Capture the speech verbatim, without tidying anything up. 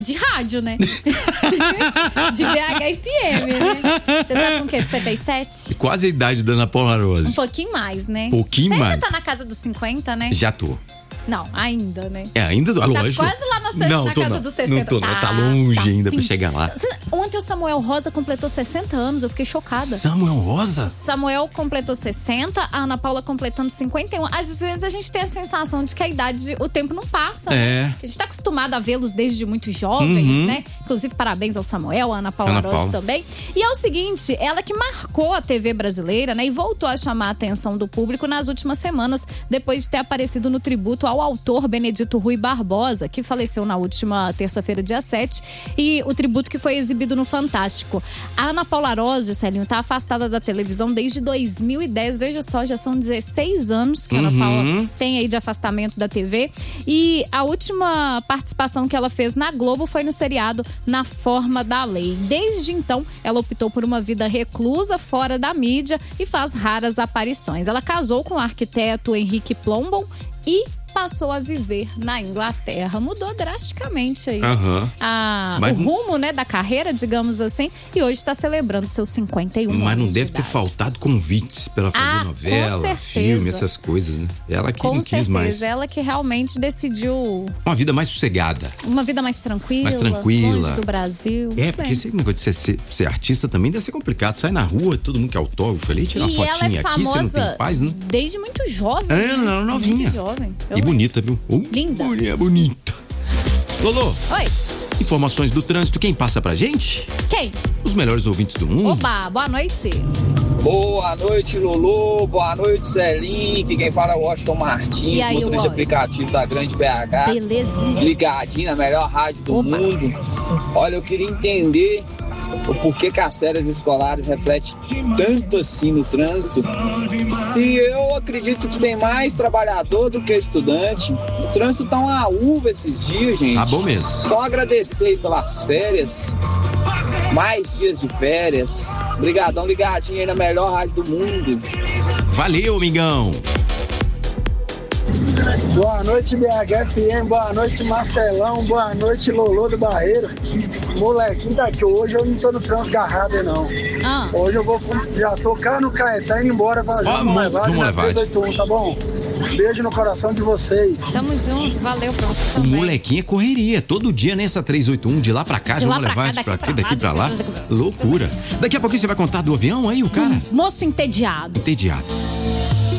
De rádio, né? De B H F M, né? Você tá com o quê? cinquenta e sete? Quase a idade da Ana Paula Rose. Um pouquinho mais, né? Pouquinho Você mais. ainda tá na casa dos cinquenta, né? Já tô. Não, ainda, né? É, ainda, tá lógico. Quase lá na, não, na tô, casa não. dos sessenta. Não tô, não. Tá, Tá longe tá ainda sim. pra chegar lá. Ontem o Samuel Rosa completou sessenta anos, eu fiquei chocada. Samuel Rosa? Samuel completou sessenta, a Ana Paula completando cinquenta e um. Às vezes a gente tem a sensação de que a idade, o tempo não passa, é. né? A gente tá acostumado a vê-los desde muito jovens, uhum. né? Inclusive, parabéns ao Samuel, a Ana Paula Ana Rose Paula. também. E é o seguinte, ela que marcou a T V brasileira, né? E voltou a chamar a atenção do público nas últimas semanas, depois de ter aparecido no tributo ao autor Benedito Rui Barbosa, que faleceu na última terça-feira, dia sete, e o tributo que foi exibido no Fantástico. A Ana Paula Rose, o Celinho, tá afastada da televisão desde dois mil e dez, veja só, já são dezesseis anos que a Ana uhum. Paula tem aí de afastamento da T V, e a última participação que ela fez na Globo foi no seriado Na Forma da Lei. Desde então, ela optou por uma vida reclusa, fora da mídia, e faz raras aparições. Ela casou com o arquiteto Henrique Plombon e passou a viver na Inglaterra. Mudou drasticamente aí uhum. a, mas o rumo, né, da carreira, digamos assim, e hoje está celebrando seus cinquenta e um anos. Mas não de deve idade. ter faltado convites pra ela fazer ah, novela, filme, essas coisas, né? Ela que com não quis certeza, mais. Ela que realmente decidiu uma vida mais sossegada. Uma vida mais tranquila, mais tranquila. longe do Brasil. É, porque esse negócio de ser, ser, ser artista também deve ser complicado. Sai na rua, todo mundo quer autógrafo ali, tira uma e fotinha ela é aqui, você não tem paz, né? Desde muito jovem. É, né? não, novinha. Muito jovem. Eu e bonita, viu? Oh, linda. Bonita, bonita. Lolo. Oi. Informações do trânsito, quem passa pra gente? Quem? Os melhores ouvintes do mundo. Oba, boa noite. Boa noite, Lulu. Boa noite, Celinho. Quem fala é o Washington Martins, e aí, motorista Washington? aplicativo da Grande B H. Belezinha. Ligadinho na melhor rádio do Opa. mundo. Olha, eu queria entender o porquê que as férias escolares refletem tanto assim no trânsito. Se eu acredito que tem mais trabalhador do que estudante, o trânsito tá uma uva esses dias, gente. Tá bom mesmo. Só agradecer pelas férias. Mais dias de férias. Obrigadão, ligadinho aí na melhor rádio do mundo. Valeu, amigão. Boa noite, B H F M. Boa noite, Marcelão. Boa noite, Lolo do Barreiro. Molequinho tá aqui. Hoje eu não tô no trânsito garrado, não. Ah. Hoje eu vou, já tô cá no Caetano indo embora pra João Levade, na três oito um, tá bom? Beijo no coração de vocês. Tamo junto, valeu pra você O também. molequinho é correria, todo dia nessa três oito um, de lá pra cá, De de lá uma pra cá, levante daqui pra pra aqui, daqui lá, pra lá. daqui pra lá. Loucura. Daqui a pouquinho você vai contar do avião aí, o cara? Moço entediado. Entediado.